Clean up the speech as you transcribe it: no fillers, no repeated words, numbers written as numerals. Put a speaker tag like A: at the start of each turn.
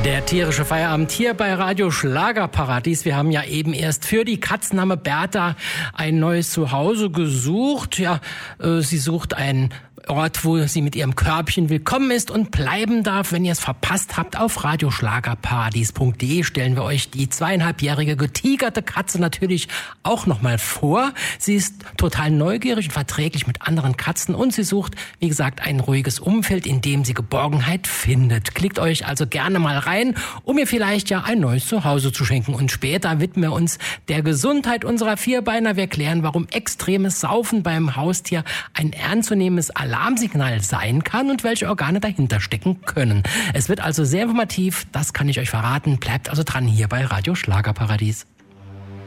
A: Der tierische Feierabend hier bei Radio Schlagerparadies. Wir haben ja eben erst für die Katzname Bertha ein neues Zuhause gesucht. Ja, sie sucht einen Ort, wo sie mit ihrem Körbchen willkommen ist und bleiben darf. Wenn ihr es verpasst habt, auf radioschlagerparadies.de stellen wir euch die 2,5-jährige getigerte Katze natürlich auch nochmal vor. Sie ist total neugierig und verträglich mit anderen Katzen und sie sucht, wie gesagt, ein ruhiges Umfeld, in dem sie Geborgenheit findet. Klickt euch also gerne mal rein, um ihr vielleicht ja ein neues Zuhause zu schenken. Und später widmen wir uns der Gesundheit unserer Vierbeiner. Wir klären, warum extremes Saufen beim Haustier ein ernstzunehmendes Alarmsignal sein kann und welche Organe dahinter stecken können. Es wird also sehr informativ, das kann ich euch verraten. Bleibt also dran hier bei Radio Schlagerparadies.